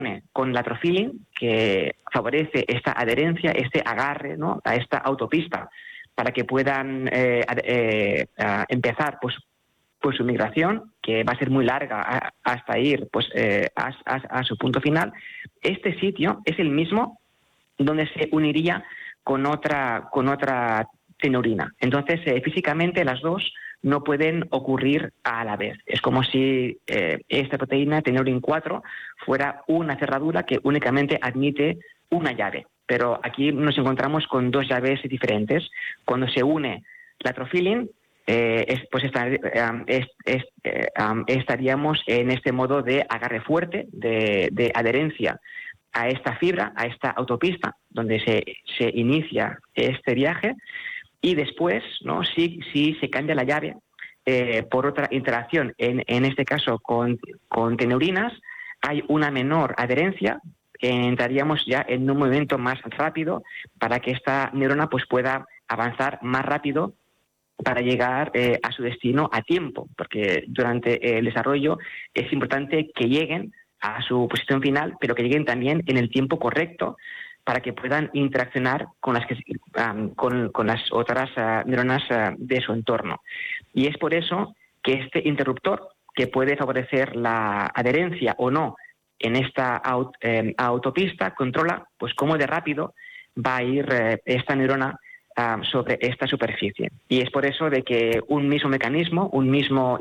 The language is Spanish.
con latrofilin, que favorece esta adherencia, este agarre, ¿no?, a esta autopista, para que puedan empezar pues su migración, que va a ser muy larga hasta ir pues a su punto final. Este sitio es el mismo donde se uniría con otra tenorina. Entonces, físicamente las dos no pueden ocurrir a la vez. Es como si esta proteína, tenorin 4, fuera una cerradura que únicamente admite una llave. Pero aquí nos encontramos con dos llaves diferentes. Cuando se une latrofilin, estaríamos en este modo de agarre fuerte, de adherencia a esta fibra, a esta autopista, donde se inicia este viaje. Y después, ¿no?, si se cambia la llave por otra interacción, en este caso con teneurinas, hay una menor adherencia, entraríamos ya en un movimiento más rápido para que esta neurona pues pueda avanzar más rápido para llegar a su destino a tiempo, porque durante el desarrollo es importante que lleguen a su posición final, pero que lleguen también en el tiempo correcto, para que puedan interaccionar con las otras neuronas de su entorno. Y es por eso que este interruptor, que puede favorecer la adherencia o no en esta autopista, controla pues cómo de rápido va a ir esta neurona sobre esta superficie. Y es por eso de que un mismo mecanismo, un mismo